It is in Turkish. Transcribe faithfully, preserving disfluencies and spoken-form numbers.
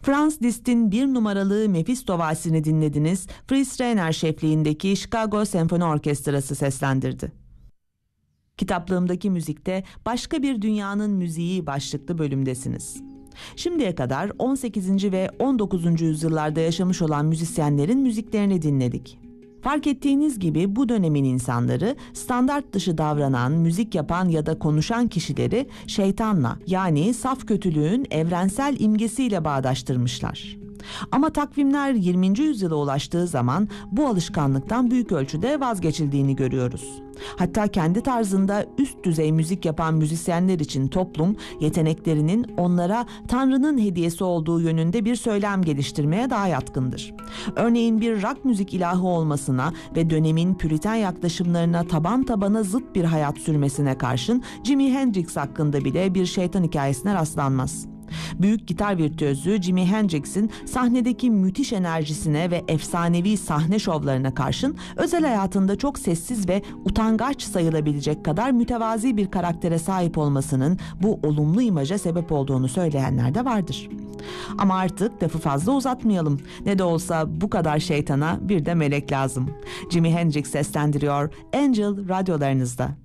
Franz Liszt'in bir numaralı Mephisto valsini dinlediniz. Fritz Reiner şefliğindeki Chicago Senfoni Orkestrası seslendirdi. Kitaplığımdaki müzikte başka bir dünyanın müziği başlıklı bölümdesiniz. Şimdiye kadar on sekizinci ve on dokuzuncu yüzyıllarda yaşamış olan müzisyenlerin müziklerini dinledik. Fark ettiğiniz gibi bu dönemin insanları standart dışı davranan, müzik yapan ya da konuşan kişileri şeytanla, yani saf kötülüğün evrensel imgesiyle bağdaştırmışlar. Ama takvimler yirminci yüzyıla ulaştığı zaman bu alışkanlıktan büyük ölçüde vazgeçildiğini görüyoruz. Hatta kendi tarzında üst düzey müzik yapan müzisyenler için toplum yeteneklerinin onlara Tanrı'nın hediyesi olduğu yönünde bir söylem geliştirmeye daha yatkındır. Örneğin bir rock müzik ilahı olmasına ve dönemin Püriten yaklaşımlarına taban tabana zıt bir hayat sürmesine karşın Jimi Hendrix hakkında bile bir şeytan hikayesine rastlanmaz. Büyük gitar virtüözü Jimi Hendrix'in sahnedeki müthiş enerjisine ve efsanevi sahne şovlarına karşın özel hayatında çok sessiz ve utangaç sayılabilecek kadar mütevazi bir karaktere sahip olmasının bu olumlu imaja sebep olduğunu söyleyenler de vardır. Ama artık lafı fazla uzatmayalım. Ne de olsa bu kadar şeytana bir de melek lazım. Jimi Hendrix seslendiriyor, Angel radyolarınızda.